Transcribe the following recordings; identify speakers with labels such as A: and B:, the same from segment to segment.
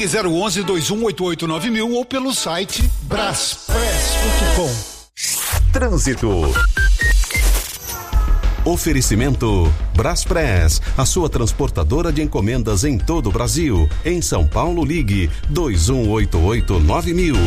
A: Ligue 011-2188-9000 ou pelo site braspress.com.
B: Trânsito. Oferecimento Braspress, a sua transportadora de encomendas em todo o Brasil. Em São Paulo, ligue 2188-9000.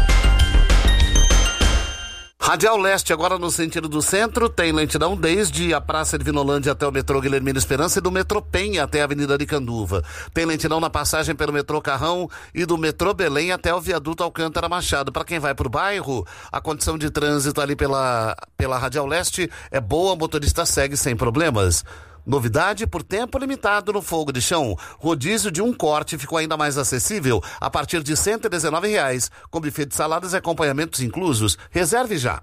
C: Radial Leste, agora no sentido do centro, tem lentidão desde a Praça de Vinolândia até o metrô Guilhermina Esperança e do metrô Penha até a Avenida Aricanduva. Tem lentidão na passagem pelo metrô Carrão e do metrô Belém até o viaduto Alcântara Machado. Para quem vai para o bairro, a condição de trânsito ali pela Radial Leste é boa, o motorista segue sem problemas. Novidade por tempo limitado no fogo de chão. Rodízio de um corte ficou ainda mais acessível a partir de R$ 119, com buffet de saladas e acompanhamentos inclusos. Reserve já.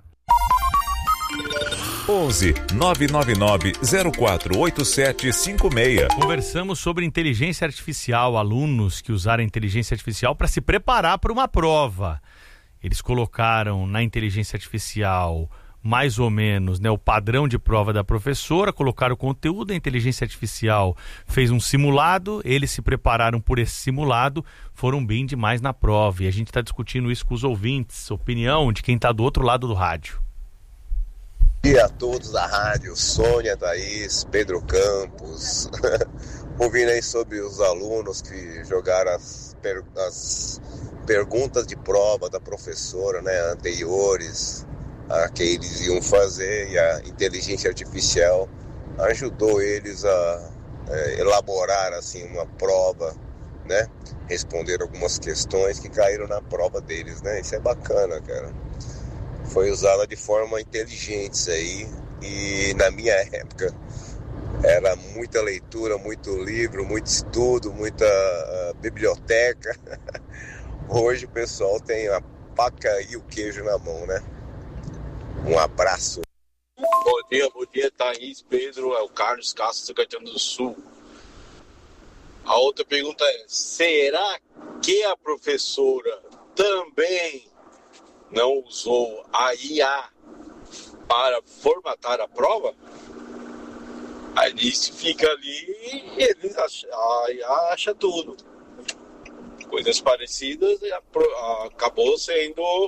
D: 11 999 048756.
E: Conversamos sobre inteligência artificial, alunos que usaram a inteligência artificial para se preparar para uma prova. Eles colocaram na inteligência artificial mais ou menos, né, o padrão de prova da professora, colocaram o conteúdo, a inteligência artificial fez um simulado, eles se prepararam por esse simulado, foram bem demais na prova, e a gente está discutindo isso com os ouvintes, opinião de quem está do outro lado do rádio.
F: Bom dia a todos da rádio, Sônia, Thaís, Pedro Campos, ouvindo aí sobre os alunos que jogaram as perguntas de prova da professora, né, anteriores a que eles iam fazer, e a inteligência artificial ajudou eles a elaborar assim uma prova, né? Responder algumas questões que caíram na prova deles, né? Isso é bacana, cara. Foi usada de forma inteligente isso aí, e na minha época era muita leitura, muito livro, muito estudo, muita biblioteca. Hoje o pessoal tem a faca e o queijo na mão, né? Um abraço.
G: Bom dia, Thaís, Pedro, é o Carlos Castro, São Caetano do Sul. A outra pergunta é, será que a professora também não usou a IA para formatar a prova? Aí isso fica ali e eles a IA acha tudo. Coisas parecidas, acabou sendo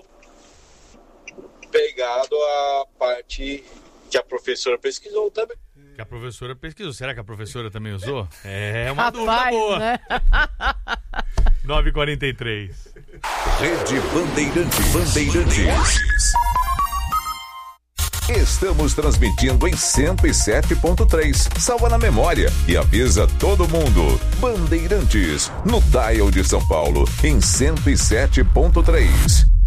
G: pegado a parte que a professora pesquisou também.
E: Que a professora pesquisou. Será que a professora também usou? É uma dúvida boa.
H: Né?
E: 9h43.
B: Rede Bandeirantes. Estamos transmitindo em 107.3. Salva na memória e avisa todo mundo. Bandeirantes, no dial de São Paulo, em 107.3.